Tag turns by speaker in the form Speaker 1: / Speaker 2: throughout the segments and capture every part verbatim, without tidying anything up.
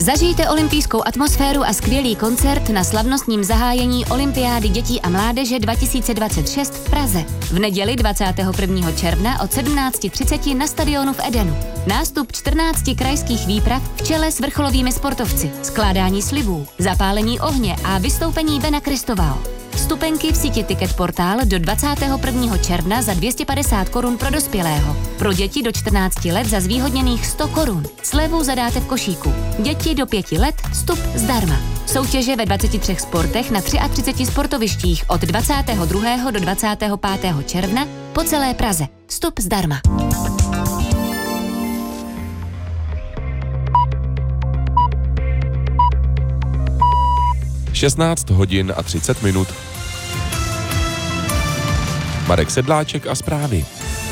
Speaker 1: Zažijte olympijskou atmosféru a skvělý koncert na slavnostním zahájení Olympiády dětí a mládeže dva tisíce dvacet šest v Praze. V neděli dvacátého prvního června od sedmnáct třicet na stadionu v Edenu. Nástup čtrnácti krajských výprav v čele s vrcholovými sportovci, skládání slibů, zapálení ohně a vystoupení Bena Kristovao. Vstupenky v síti Ticket Portál do dvacátého prvního června za dvě stě padesát korun pro dospělého. Pro děti do čtrnácti let za zvýhodněných sto korun. Slevu zadáte v košíku. Děti do pěti let vstup zdarma. Soutěže ve dvaceti třech sportech na třiceti třech sportovištích od dvacátého druhého do dvacátého pátého června po celé Praze. Vstup zdarma.
Speaker 2: šestnáct hodin a třicet minut. Marek Sedláček a zprávy.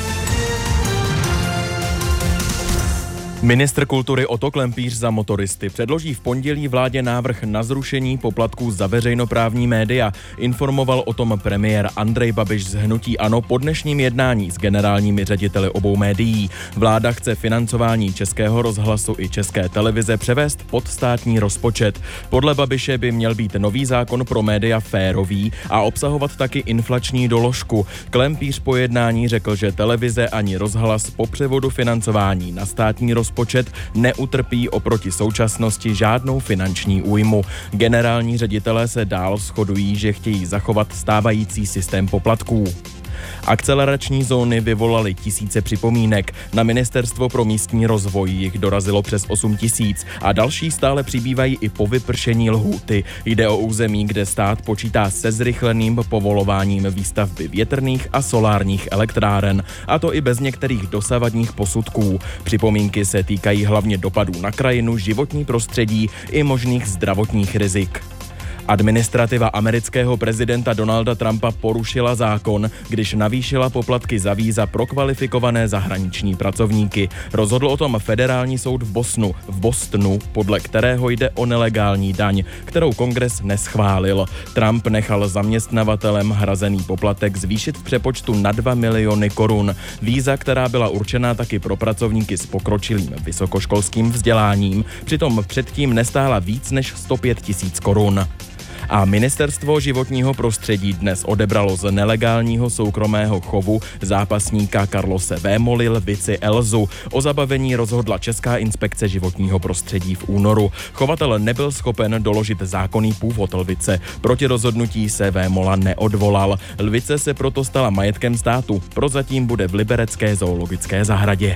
Speaker 3: Ministr kultury Otto Klempíř za motoristy předloží v pondělí vládě návrh na zrušení poplatků za veřejnoprávní média. Informoval o tom premiér Andrej Babiš z hnutí ANO po dnešním jednání s generálními řediteli obou médií. Vláda chce financování Českého rozhlasu i České televize převést pod státní rozpočet. Podle Babiše by měl být nový zákon pro média férový a obsahovat taky inflační doložku. Klempíř po jednání řekl, že televize ani rozhlas po převodu financování na státní rozpočet Rozpočet neutrpí oproti současnosti žádnou finanční újmu. Generální ředitelé se dál shodují, že chtějí zachovat stávající systém poplatků. Akcelerační zóny vyvolaly tisíce připomínek. Na Ministerstvo pro místní rozvoj jich dorazilo přes osm tisíc a další stále přibývají i po vypršení lhůty. Jde o území, kde stát počítá se zrychleným povolováním výstavby větrných a solárních elektráren, a to i bez některých dosavadních posudků. Připomínky se týkají hlavně dopadů na krajinu, životní prostředí i možných zdravotních rizik. Administrativa amerického prezidenta Donalda Trumpa porušila zákon, když navýšila poplatky za víza pro kvalifikované zahraniční pracovníky. Rozhodl o tom federální soud v Bostonu, v Bostonu, podle kterého jde o nelegální daň, kterou kongres neschválil. Trump nechal zaměstnavatelem hrazený poplatek zvýšit v přepočtu na dva miliony korun. Víza, která byla určená taky pro pracovníky s pokročilým vysokoškolským vzděláním, přitom předtím nestála víc než sto pět tisíc korun. A Ministerstvo životního prostředí dnes odebralo z nelegálního soukromého chovu zápasníka Carlose Vémoly lvici Elzu. O zabavení rozhodla Česká inspekce životního prostředí v únoru. Chovatel nebyl schopen doložit zákonný původ lvice. Proti rozhodnutí se Vémola neodvolal. Lvice se proto stala majetkem státu. Prozatím bude v liberecké zoologické zahradě.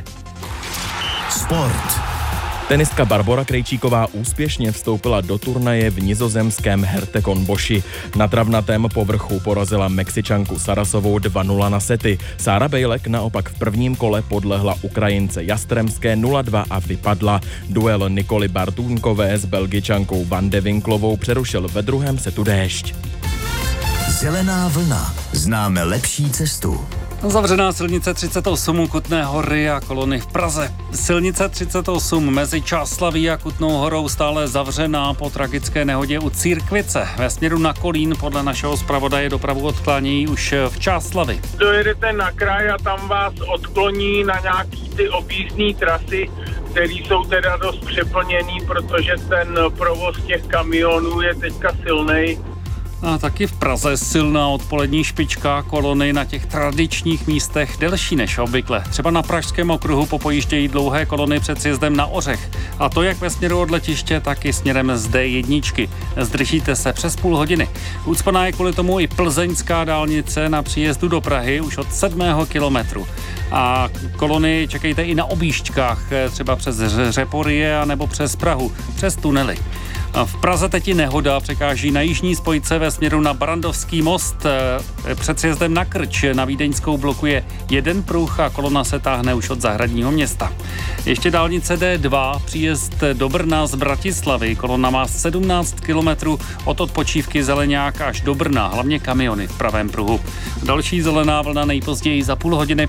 Speaker 4: Sport.
Speaker 3: Tenistka Barbora Krejčíková úspěšně vstoupila do turnaje v nizozemském Hertekon-Boši. Na travnatém povrchu porazila Mexičanku Sarasovou dva nula na sety. Sára Bejlek naopak v prvním kole podlehla Ukrajince Jastremské nula dva a vypadla. Duel Nikoly Bartůňkové s Belgičankou Van de Winklovou přerušil ve druhém setu déšť.
Speaker 4: Zelená vlna. Známe lepší cestu.
Speaker 5: Zavřená silnice třicet osm u Kutné Hory a kolony v Praze. Silnice třicet osm mezi Čáslaví a Kutnou Horou stále zavřená po tragické nehodě u Církvice. Ve směru na Kolín podle našeho zpravodaje dopravu odklánějí už v Čáslavi.
Speaker 6: Dojedete na kraj a tam vás odkloní na nějaký ty objízdné trasy, které jsou teda dost přeplněný, protože ten provoz těch kamionů je teďka silnej.
Speaker 5: A taky v Praze silná odpolední špička, kolony na těch tradičních místech delší než obvykle. Třeba na Pražském okruhu popojíždějí dlouhé kolony před sjezdem na Ořech. A to jak ve směru od letiště, tak i směrem z D jedna. Zdržíte se přes půl hodiny. Ucpaná je kvůli tomu i plzeňská dálnice na příjezdu do Prahy už od sedmého kilometru. A kolony čekejte i na objížďkách, třeba přes Řeporyje a nebo přes Prahu, přes tunely. V Praze teď nehoda překáží na jižní spojce ve směru na Barandovský most. Před sjezdem na Krč na Vídeňskou blokuje jeden pruh a kolona se táhne už od Zahradního Města. Ještě dálnice D dva, příjezd do Brna z Bratislavy. Kolona má sedmnáct kilometrů od odpočívky Zeleňák až do Brna, hlavně kamiony v pravém pruhu. Další zelená vlna nejpozději za půl hodiny.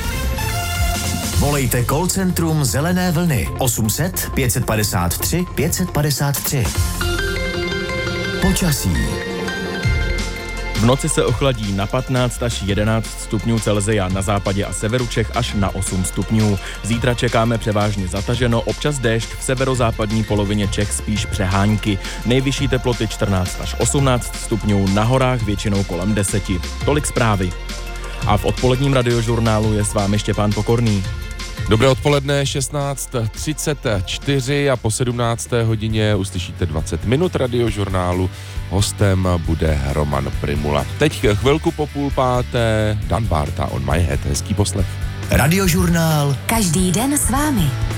Speaker 4: Volejte call centrum Zelené vlny osm set pět padesát tři pět padesát tři. Počasí.
Speaker 3: V noci se ochladí na patnáct až jedenáct stupňů Celsia, na západě a severu Čech až na osm stupňů. Zítra čekáme převážně zataženo, občas déšť, v severozápadní polovině Čech spíš přehánky. Nejvyšší teploty čtrnáct až osmnáct stupňů, na horách většinou kolem deseti. Tolik zprávy. A v odpoledním radiožurnálu je s vámi Štěpán Pokorný.
Speaker 2: Dobré odpoledne, šestnáct třicet čtyři a po sedmnácté hodině uslyšíte dvacet minut radiožurnálu. Hostem bude Roman Primula. Teď chvilku po půl páté Dan Bárta on my head. Hezký poslech.
Speaker 4: Radiožurnál.
Speaker 1: Každý den s vámi.